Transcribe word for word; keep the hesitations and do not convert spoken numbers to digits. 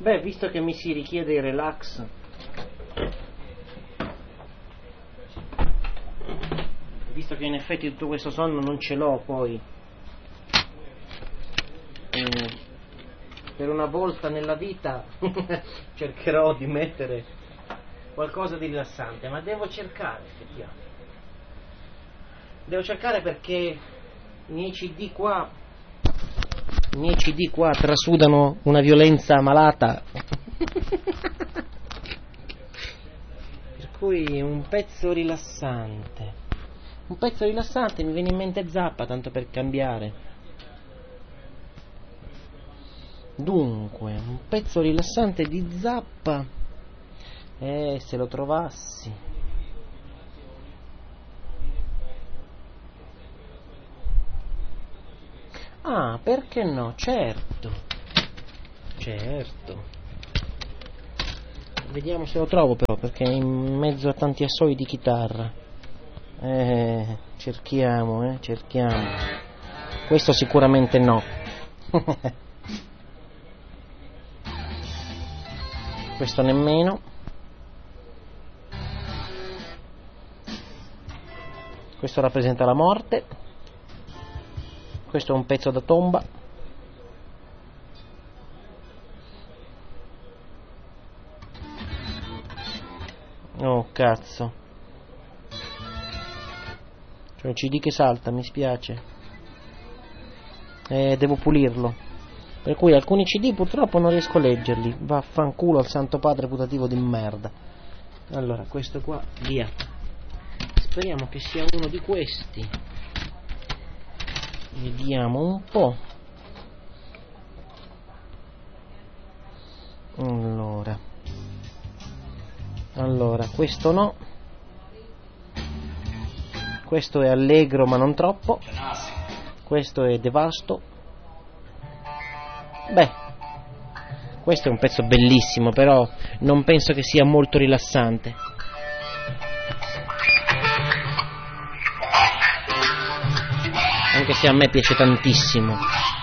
Beh, visto che mi si richiede il relax, visto che in effetti tutto questo sonno non ce l'ho poi, eh, per una volta nella vita cercherò di mettere qualcosa di rilassante, ma devo cercare effettivamente. Devo cercare perché i miei C D qua, i miei C D qua trasudano una violenza malata. Per cui un pezzo rilassante. Un pezzo rilassante, mi viene in mente Zappa, tanto per cambiare. Dunque, un pezzo rilassante di Zappa. Eh, se lo trovassi. Ah, perché no? Certo. Certo. Vediamo se lo trovo però, perché è in mezzo a tanti assoli di chitarra. Eh, cerchiamo, eh, cerchiamo. Questo sicuramente no. Questo nemmeno. Questo rappresenta la morte. Questo è un pezzo da tomba. Oh cazzo. C'è un C D che salta, mi spiace. Eh, devo pulirlo. Per cui alcuni C D purtroppo non riesco a leggerli. Vaffanculo al santo padre putativo di merda. Allora, questo qua, via. Speriamo che sia uno di questi. Vediamo un po'. Allora. Allora, questo no. Questo è allegro ma non troppo. Questo è devasto. Beh, questo è un pezzo bellissimo, però non penso che sia molto rilassante. Anche se a me piace tantissimo.